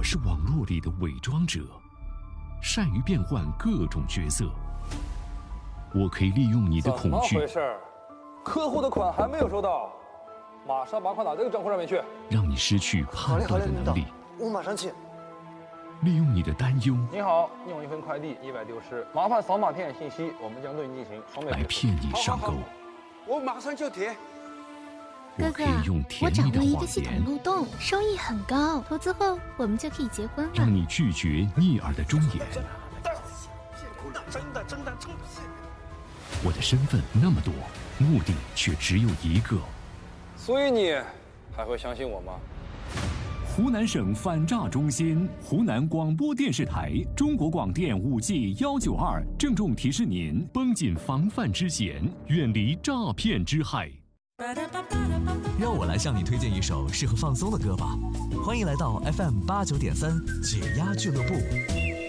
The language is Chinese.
我是网络里的伪装者，善于变换各种角色。我可以利用你的恐惧。 怎么回事？客户的款还没有收到，马上把款打这个账户上面去。 让你失去判断的能力。 我马上去。 利用你的担忧。 你好，你有一份快递意外丢失，麻烦扫码填写信息，我们将对你进行双倍来骗你上钩。 我马上就填。 我可以用甜蜜的我掌握一个谎系统言， 漏洞，收益很高，投资后我们就可以结婚了。 让你拒绝逆耳的忠言。 真的。 我的身份那么多，目的却只有一个。 所以你还会相信我吗？ 湖南省反诈中心、湖南广播电视台、中国广电5G192郑重提示您： 绷紧防范之弦，远离诈骗之害。 让我来向你推荐一首适合放松的歌吧，欢迎来到 FM 89.3解压俱乐部。